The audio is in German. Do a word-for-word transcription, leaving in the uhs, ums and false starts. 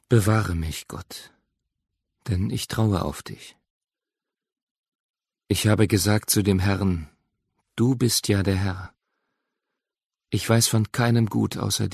Bewahre mich, Gott, denn ich traue auf dich. Ich habe gesagt zu dem Herrn, du bist ja der Herr. Ich weiß von keinem Gut außer